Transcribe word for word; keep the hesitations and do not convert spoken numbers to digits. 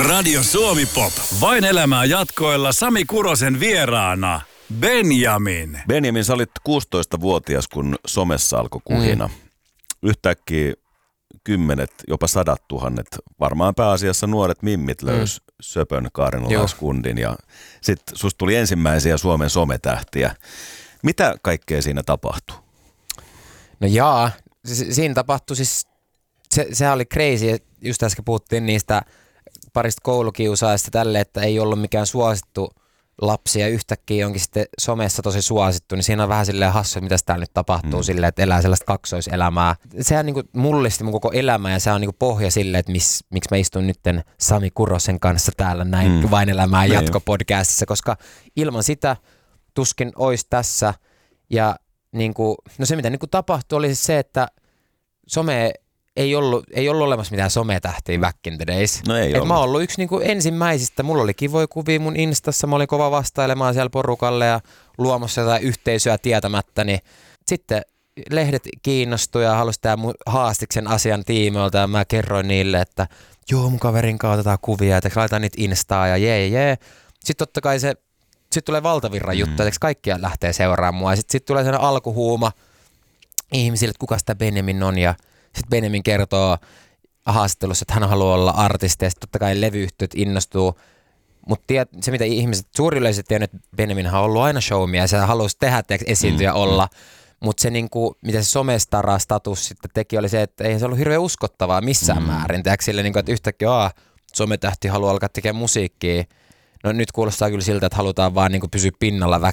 Radio Suomi Pop. Vain elämää jatkoilla Sami Kurosen vieraana. Benjamin. Benjamin, sä olit kuusitoistavuotias, kun somessa alkoi kuhina. Mm. Yhtäkkiä kymmenet, jopa sadat tuhannet, varmaan pääasiassa nuoret mimmit löys mm. söpön Kaarinaskundin. Ja sitten susta tuli ensimmäisiä Suomen sometähtiä. Mitä kaikkea siinä tapahtui? No jaa, si- siinä tapahtui siis, se, sehän oli crazy, just äsken puhuttiin niistä parista koulukiusaajista tälle, että ei ollut mikään suosittu lapsi ja yhtäkkiä onkin sitten somessa tosi suosittu, niin siinä on vähän silleen hassu, mitä täällä nyt tapahtuu mm. silleen, että elää sellaista kaksoiselämää. Sehän niinku mullisti mun koko elämä ja se on niinku pohja silleen, että mis, miksi mä istun nytten Sami Kurosen kanssa täällä näin mm. Vain elämää jatkopodcastissa, koska ilman sitä tuskin ois tässä. Ja niinku, no se mitä niinku tapahtui oli siis se, että some ei ollut, ei ollut olemassa mitään sometähtiä back in the days. No ei mä oon ollut yksi niinku ensimmäisistä. Mulla oli kivoja kuvia mun Instassa. Mä olin kova vastailemaan siellä porukalle ja luomassa jotain yhteisöä tietämättä. Niin sitten lehdet kiinnostui ja halusi tää haastiksen asian tiimoilta. Ja mä kerroin niille, että joo, mun kaverin kanssa otetaan kuvia. Että laitetaan niitä Instaa ja jee jee. Sitten totta kai se, sit tulee valtavirran juttu. Mm. Että kaikkia lähtee seuraamaan mua. Ja sitten sit tulee sellainen alkuhuuma ihmisille, että kuka sitä Benjamin on. Ja sitten Benjamin kertoo haastattelussa, että hän haluaa olla artisti ja sitten totta kai levyyhtiöt innostuu. Mutta se mitä ihmiset, suuri yleisö tiedät, että Benjaminhan on ollut aina showmia ja se haluaisi tehdä, esiintyä mm, olla. Mutta se niinku, mitä se somestara-status sitten teki oli se, että eihän se ollut hirveän uskottavaa missään mm. määrin. Tehdäänkö sille, niinku, että yhtäkkiä aah, sometähti haluaa alkaa tekemään musiikkia. No nyt kuulostaa kyllä siltä, että halutaan vaan niinku pysyä pinnalla